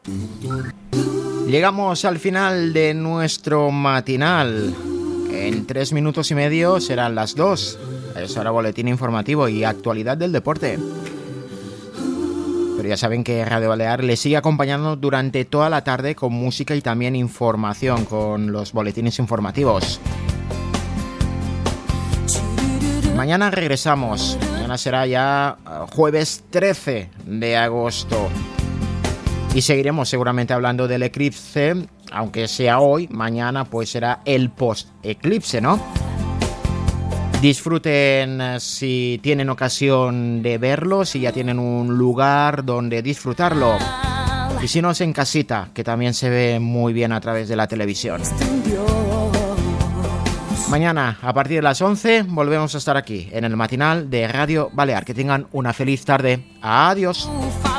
Llegamos al final de nuestro matinal. En 3 minutos y medio serán las 2. Es hora boletín informativo y actualidad del deporte. Pero ya saben que Radio Balear les sigue acompañando durante toda la tarde con música y también información con los boletines informativos. Mañana regresamos. Mañana será ya jueves 13 de agosto. Y seguiremos seguramente hablando del eclipse, aunque sea hoy, mañana pues será el post-eclipse, ¿no? Disfruten si tienen ocasión de verlo, si ya tienen un lugar donde disfrutarlo. Y si no, es en casita, que también se ve muy bien a través de la televisión. Mañana, a partir de las 11, volvemos a estar aquí, en el matinal de Radio Balear. Que tengan una feliz tarde. Adiós.